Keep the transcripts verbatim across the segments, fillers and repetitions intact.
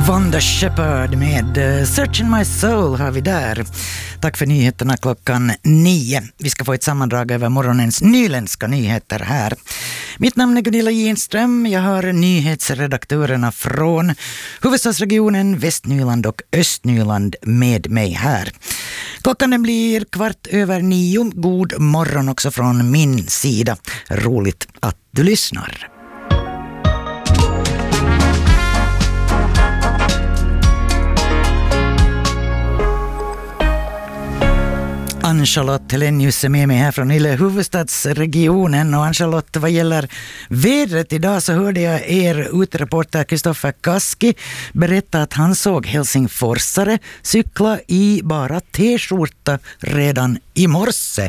Wanda Shepherd med Searching My Soul har vi där. Tack för nyheterna klockan nio. Vi ska få ett sammandrag över morgonens nyländska nyheter här. Mitt namn är Gunilla Ginström. Jag har nyhetsredaktörerna från huvudstadsregionen, Västnyland och Östnyland med mig här. Klockan den blir kvart över nio. God morgon också från min sida. Roligt att du lyssnar. Ann-Charlotte Helenius är med mig här från hela huvudstadsregionen. Och Ann-Charlotte, vad gäller vädret idag så hörde jag er utereporter Kristoffer Kaski berätta att han såg helsingforsare cykla i bara t-skjorta redan i morse.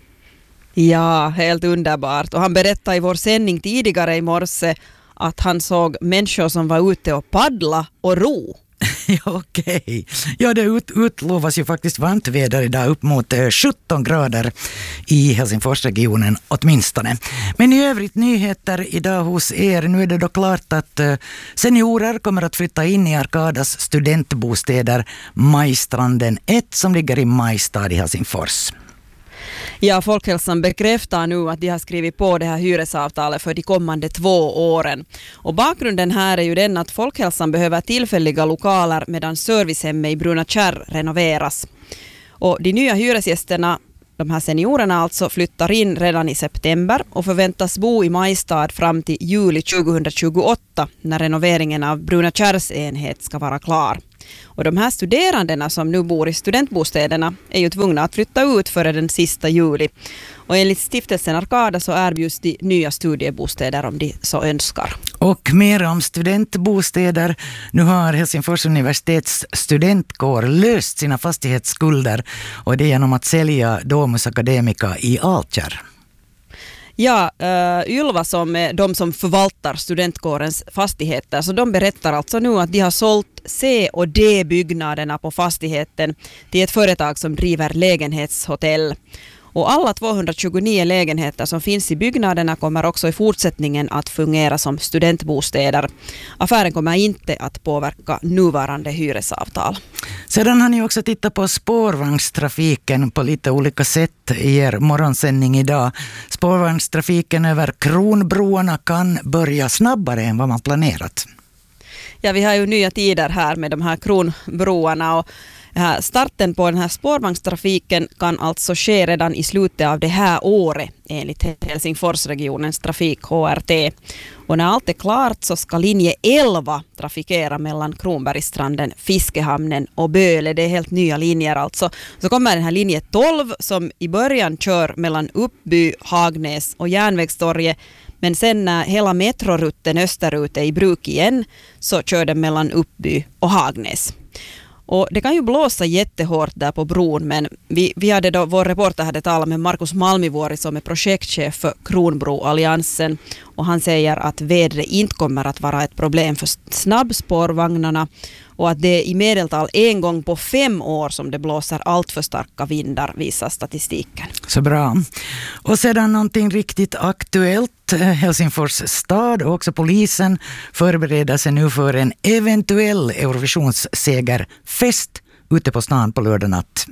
Ja, helt underbart. Och han berättade i vår sändning tidigare i morse att han såg människor som var ute och paddla och ro. Ja, okej. Okay. Ja, det ut, utlovas ju faktiskt varmt väder idag, upp mot eh, sjutton grader i Helsingforsregionen åtminstone. Men i övrigt nyheter idag hos er. Nu är det då klart att eh, seniorer kommer att flytta in i Arkadas studentbostäder Majstranden ett som ligger i Majstad i Helsingfors. Ja, Folkhälsan bekräftar nu att de har skrivit på det här hyresavtalet för de kommande två åren. Och bakgrunden här är ju den att Folkhälsan behöver tillfälliga lokaler medan servicehemmet i Bruna Kärr renoveras. Och de nya hyresgästerna, de här seniorerna alltså, flyttar in redan i september och förväntas bo i Majstad fram till juli tjugohundratjugoåtta när renoveringen av Bruna Kärrs enhet ska vara klar. Och de här studerandena som nu bor i studentbostäderna är ju tvungna att flytta ut före den sista juli. Och enligt stiftelsen Arkada så erbjuds de nya studiebostäder om de så önskar. Och mer om studentbostäder. Nu har Helsingfors universitets studentkår löst sina fastighetsskulder och det genom att sälja Domus Academica i Alkärr. Ja, uh, Ylva som är de som förvaltar studentkårens fastigheter, så de berättar alltså nu att de har sålt C- och D-byggnaderna på fastigheten till ett företag som driver lägenhetshotell. Och alla tvåhundratjugonio lägenheter som finns i byggnaderna kommer också i fortsättningen att fungera som studentbostäder. Affären kommer inte att påverka nuvarande hyresavtal. Sedan har ni också tittat på spårvagnstrafiken på lite olika sätt i er morgonsändning idag. Spårvagnstrafiken över Kronbroarna kan börja snabbare än vad man planerat. Ja, vi har ju nya tider här med de här Kronbroarna och starten på den här spårvagnstrafiken kan alltså ske redan i slutet av det här året enligt Helsingforsregionens trafik H R T. Och när allt är klart så ska linje elva trafikera mellan Kronbergstranden, Fiskehamnen och Böle. Det är helt nya linjer alltså. Så kommer den här linje tolv som i början kör mellan Uppby, Hagnäs och Järnvägstorget. Men sen när hela metrorutten österut är i bruk igen så kör den mellan Uppby och Hagnäs. Och det kan ju blåsa jättehårt där på bron, men vi, vi hade då, vår reporter hade talat med Markus Malmivuori som är projektchef för Kronbroalliansen, och han säger att vädret inte kommer att vara ett problem för snabbspårvagnarna och att det är i medeltal en gång på fem år som det blåser allt för starka vindar, visar statistiken. Så bra. Och sedan någonting riktigt aktuellt. Helsingfors stad och också polisen förbereder sig nu för en eventuell Eurovisionssegerfest ute på stan på lördag natt.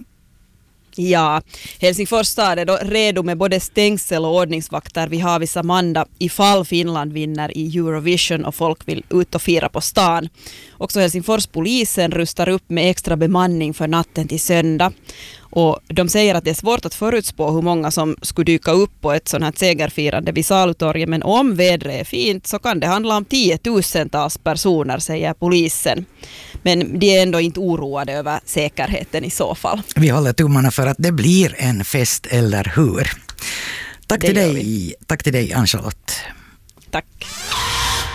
Ja, Helsingfors stad är då redo med både stängsel och ordningsvakter vid Havis Amanda ifall Finland vinner i Eurovision och folk vill ut och fira på stan. Också Helsingfors polisen rustar upp med extra bemanning för natten till söndag. Och de säger att det är svårt att förutspå hur många som skulle dyka upp på ett sånt här segerfirande vid Salutorget, men om vädret är fint så kan det handla om tiotusentals personer, säger polisen. Men de är ändå inte oroade över säkerheten i så fall. Vi håller tummarna för att det blir en fest, eller hur? Tack till dig, tack till dig Ann-Charlotte. Tack.